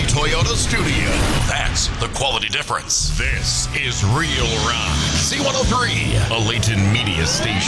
Toyota studio. That's the quality difference. This is Real Rock. C103, a Layton media station.